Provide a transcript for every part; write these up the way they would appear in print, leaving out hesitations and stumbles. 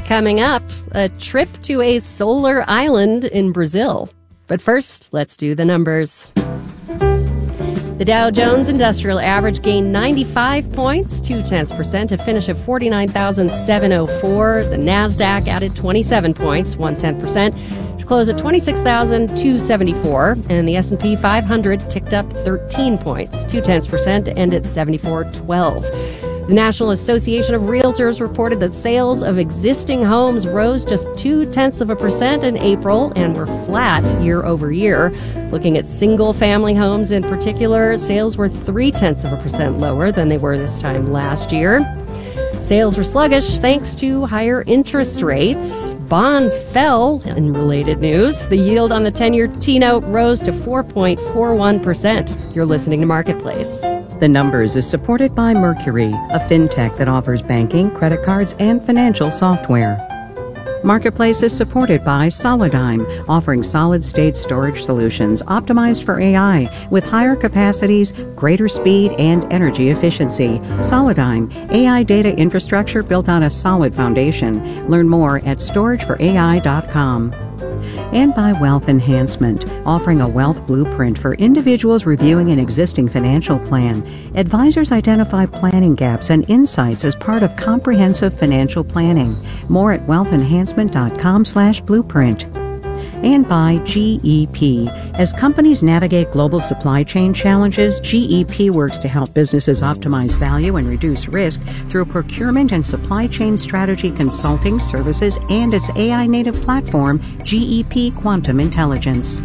Coming up, a trip to a solar island in Brazil. But first, let's do the numbers. The Dow Jones Industrial Average gained 95 points, 0.2%, to finish at 49,704. The Nasdaq added 27 points, 0.1%, to close at 26,274. And the S&P 500 ticked up 13 points, 0.2%, to end at 7412. The National Association of Realtors reported that sales of existing homes rose just 0.2% in April and were flat year over year. Looking at single-family homes in particular, sales were 0.3% lower than they were this time last year. Sales were sluggish thanks to higher interest rates. Bonds fell in related news. The yield on the 10-year T-note rose to 4.41%. You're listening to Marketplace. The Numbers is supported by Mercury, a fintech that offers banking, credit cards, and financial software. Marketplace is supported by Solidigm, offering solid-state storage solutions optimized for AI with higher capacities, greater speed, and energy efficiency. Solidigm, AI data infrastructure built on a solid foundation. Learn more at storageforai.com. And by Wealth Enhancement, offering a wealth blueprint for individuals reviewing an existing financial plan. Advisors identify planning gaps and insights as part of comprehensive financial planning. More at wealthenhancement.com/blueprint. And by GEP. As companies navigate global supply chain challenges, GEP works to help businesses optimize value and reduce risk through procurement and supply chain strategy consulting services and its AI-native platform, GEP Quantum Intelligence.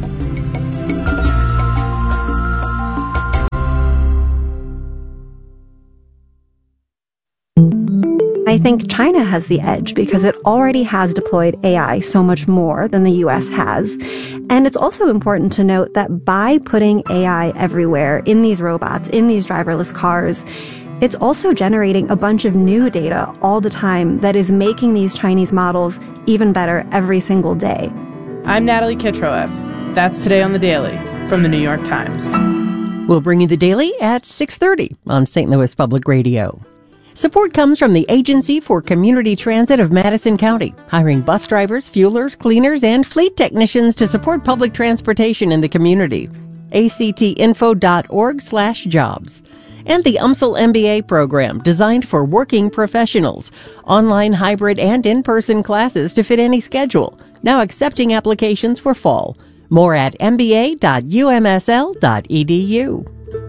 I think China has the edge because it already has deployed AI so much more than the US has. And it's also important to note that by putting AI everywhere in these robots, in these driverless cars, it's also generating a bunch of new data all the time that is making these Chinese models even better every single day. I'm Natalie Kitroev. That's Today on the Daily from the New York Times. We'll bring you the Daily at 6:30 on St. Louis Public Radio. Support comes from the Agency for Community Transit of Madison County, hiring bus drivers, fuelers, cleaners, and fleet technicians to support public transportation in the community. actinfo.org/jobs. And the UMSL MBA program, designed for working professionals. Online, hybrid, and in-person classes to fit any schedule. Now accepting applications for fall. More at mba.umsl.edu.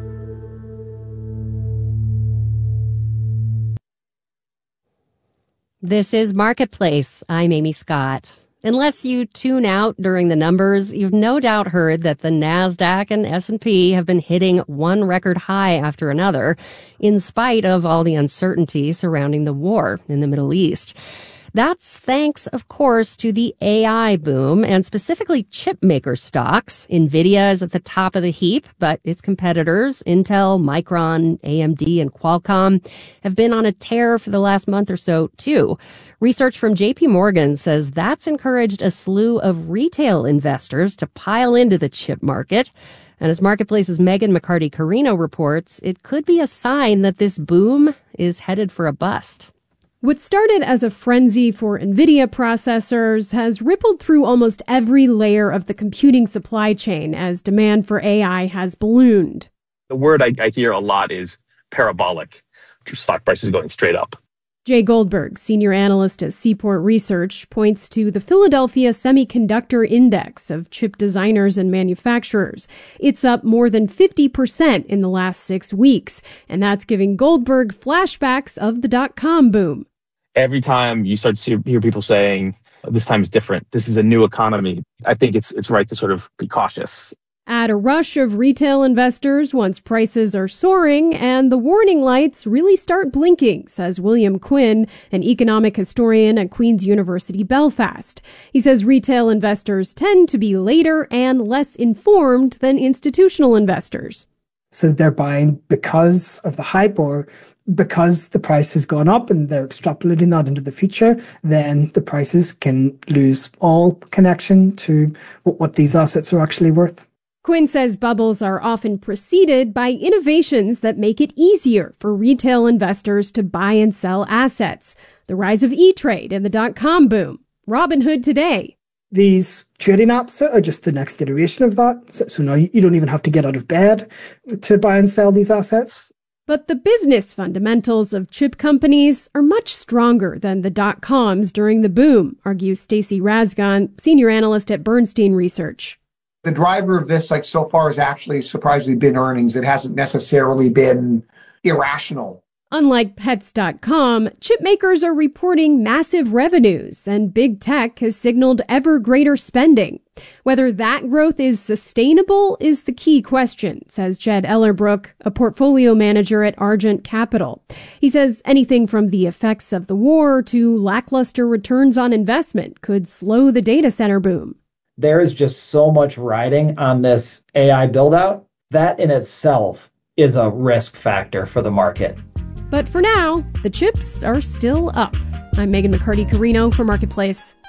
This is Marketplace. I'm Amy Scott. Unless you tune out during the numbers, you've no doubt heard that the Nasdaq and S&P have been hitting one record high after another, in spite of all the uncertainty surrounding the war in the Middle East. That's thanks, of course, to the AI boom and specifically chip maker stocks. NVIDIA is at the top of the heap, but its competitors, Intel, Micron, AMD, and Qualcomm, have been on a tear for the last month or so, too. Research from JP Morgan says that's encouraged a slew of retail investors to pile into the chip market. And as Marketplace's Megan McCarty-Carino reports, it could be a sign that this boom is headed for a bust. What started as a frenzy for NVIDIA processors has rippled through almost every layer of the computing supply chain as demand for AI has ballooned. The word I hear a lot is parabolic. Stock prices going straight up. Jay Goldberg, senior analyst at Seaport Research, points to the Philadelphia Semiconductor Index of chip designers and manufacturers. It's up more than 50% in the last 6 weeks, and that's giving Goldberg flashbacks of the dot-com boom. Every time you start to hear people saying, this time is different, this is a new economy, I think it's right to sort of be cautious. Add a rush of retail investors once prices are soaring, and the warning lights really start blinking, says William Quinn, an economic historian at Queen's University Belfast. He says retail investors tend to be later and less informed than institutional investors. So they're buying because of the hype or because the price has gone up and they're extrapolating that into the future, then the prices can lose all connection to what these assets are actually worth. Quinn says bubbles are often preceded by innovations that make it easier for retail investors to buy and sell assets. The rise of E-Trade and the dot-com boom. Robinhood today. These trading apps are just the next iteration of that. So now you don't even have to get out of bed to buy and sell these assets. But the business fundamentals of chip companies are much stronger than the dot-coms during the boom, argues Stacy Razgon, senior analyst at Bernstein Research. The driver of this, so far, has actually surprisingly been earnings. It hasn't necessarily been irrational. Unlike Pets.com, chip makers are reporting massive revenues, and big tech has signaled ever greater spending. Whether that growth is sustainable is the key question, says Jed Ellerbrook, a portfolio manager at Argent Capital. He says anything from the effects of the war to lackluster returns on investment could slow the data center boom. There is just so much riding on this AI build-out. That in itself is a risk factor for the market. But for now, the chips are still up. I'm Megan McCarty-Carino for Marketplace.